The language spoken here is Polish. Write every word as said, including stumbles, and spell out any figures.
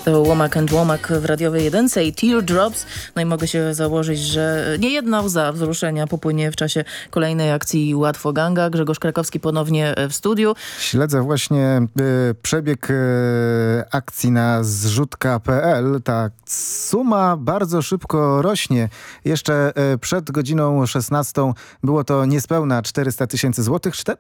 To Łomak and Łomak w radiowej jedynce i Teardrops. No i mogę się założyć, że nie jedna łza wzruszenia popłynie w czasie kolejnej akcji Łatwo Ganga. Grzegorz Krakowski ponownie w studiu. Śledzę właśnie y, przebieg y, akcji na zrzutka kropka pe el. Ta suma bardzo szybko rośnie. Jeszcze y, przed godziną szesnastą było to niespełna czterysta tysięcy złotych.